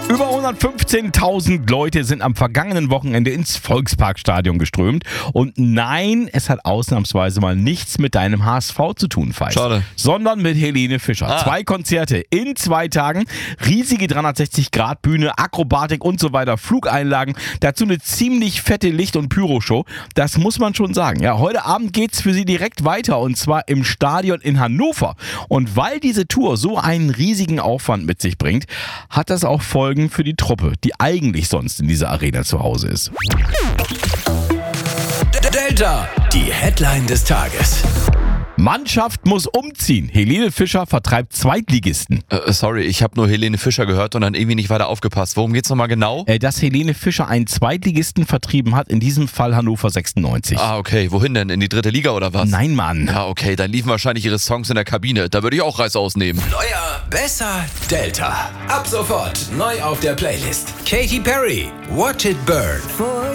Über 115.000 Leute sind am vergangenen Wochenende ins Volksparkstadion geströmt. Und nein, es hat ausnahmsweise mal nichts mit deinem HSV zu tun, Feist. Schade. Sondern mit Helene Fischer. 2 Konzerte in 2 Tagen, riesige 360-Grad-Bühne, Akrobatik und so weiter, Flugeinlagen, dazu eine ziemlich fette Licht- und Pyroshow. Das muss man schon sagen. Ja, heute Abend geht's für sie direkt weiter und zwar im Stadion in Hannover. Und weil diese Tour so einen riesigen Aufwand mit sich bringt, hat das auch Folgen für die Truppe, die eigentlich sonst in dieser Arena zu Hause ist. Delta, die Headline des Tages. Mannschaft muss umziehen. Helene Fischer vertreibt Zweitligisten. Sorry, ich habe nur Helene Fischer gehört und dann irgendwie nicht weiter aufgepasst. Worum geht's nochmal genau? Dass Helene Fischer einen Zweitligisten vertrieben hat, in diesem Fall Hannover 96. Ah, okay. Wohin denn? In die 3. Liga oder was? Nein, Mann. Ja, okay. Dann liefen wahrscheinlich ihre Songs in der Kabine. Da würde ich auch Reis ausnehmen. Neuer, besser, Delta. Ab sofort neu auf der Playlist. Katy Perry, Watch It Burn.